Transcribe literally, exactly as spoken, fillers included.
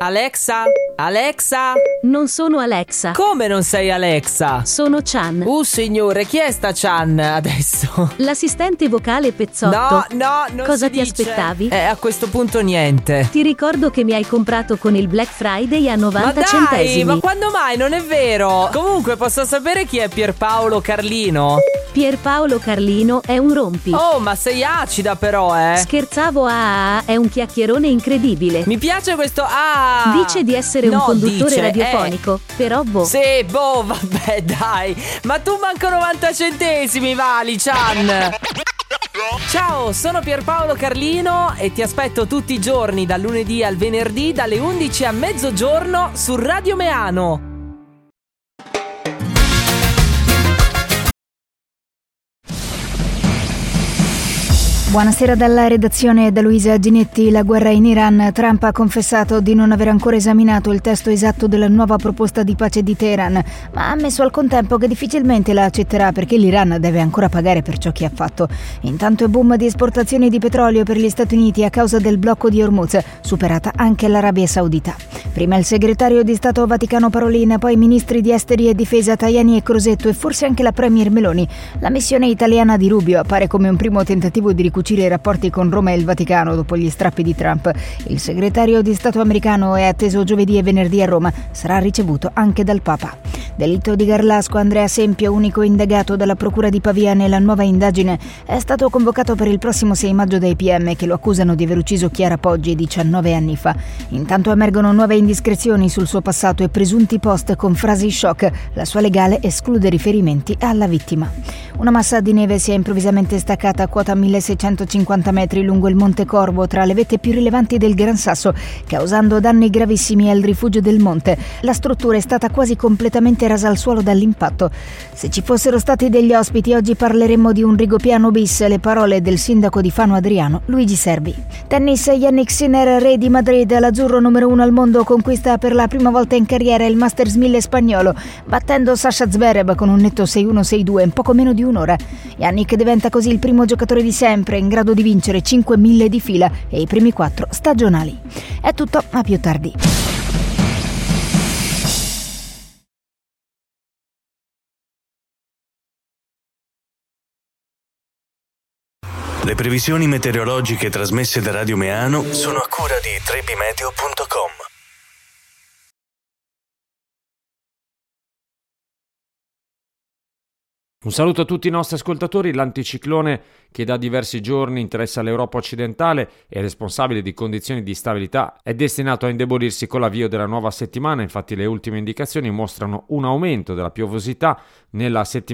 Alexa? Alexa? Non sono Alexa. Come non sei Alexa? Sono Chan. Uh signore, chi è sta Chan adesso? L'assistente vocale Pezzotto. No, no, non Cosa si ti dice. aspettavi? Eh, a questo punto niente. Ti ricordo che mi hai comprato con il Black Friday a novanta ma dai, centesimi. Ma quando mai? Non è vero. Comunque, posso sapere chi è Pierpaolo Carlino? Pierpaolo Carlino è un rompi. Oh, ma sei acida però, eh. Scherzavo, ah, è un chiacchierone incredibile. Mi piace questo ah. Dice di essere no, un conduttore dice, radiofonico, eh. però boh. Sì, boh, vabbè, dai. Ma tu manco novanta centesimi vali, Chan. Ciao, sono Pierpaolo Carlino e ti aspetto tutti i giorni dal lunedì al venerdì dalle undici a mezzogiorno su Radio Meano. Buonasera dalla redazione da Luisa Ginetti. La guerra in Iran. Trump ha confessato di non aver ancora esaminato il testo esatto della nuova proposta di pace di Teheran, ma ha ammesso al contempo che difficilmente la accetterà perché l'Iran deve ancora pagare per ciò che ha fatto. Intanto è boom di esportazioni di petrolio per gli Stati Uniti a causa del blocco di Hormuz, superata anche l'Arabia Saudita. Prima il segretario di Stato Vaticano Parolin, poi i ministri di esteri e difesa Tajani e Crosetto e forse anche la premier Meloni. La missione italiana di Rubio appare come un primo tentativo di ricucire i rapporti con Roma e il Vaticano dopo gli strappi di Trump. Il segretario di Stato americano è atteso giovedì e venerdì a Roma, sarà ricevuto anche dal Papa. Delitto di Garlasco. Andrea Sempio, unico indagato dalla procura di Pavia nella nuova indagine, è stato convocato per il prossimo sei maggio dai P M che lo accusano di aver ucciso Chiara Poggi diciannove anni fa. Intanto emergono nuove indiscrezioni sul suo passato e presunti post con frasi shock. La sua legale esclude riferimenti alla vittima. Una massa di neve si è improvvisamente staccata a quota milleseicentocinquanta metri lungo il Monte Corvo, tra le vette più rilevanti del Gran Sasso, causando danni gravissimi al rifugio del monte. La struttura è stata quasi completamente rasa al suolo dall'impatto. Se ci fossero stati degli ospiti, oggi parleremmo di un Rigopiano bis, le parole del sindaco di Fano Adriano, Luigi Serbi. Tennis. Jannik Sinner, re di Madrid, l'azzurro numero uno al mondo, conquista per la prima volta in carriera il Masters mille spagnolo, battendo Sasha Zverev con un netto sei uno sei due in poco meno di un'ora. Jannik diventa così il primo giocatore di sempre in grado di vincere cinque mille di fila e i primi quattro stagionali. È tutto, a più tardi. Le previsioni meteorologiche trasmesse da Radio Meano sono a cura di trebimeteo punto com. Un saluto a tutti i nostri ascoltatori. L'anticiclone che da diversi giorni interessa l'Europa occidentale e è responsabile di condizioni di stabilità è destinato a indebolirsi con l'avvio della nuova settimana. Infatti le ultime indicazioni mostrano un aumento della piovosità nella settimana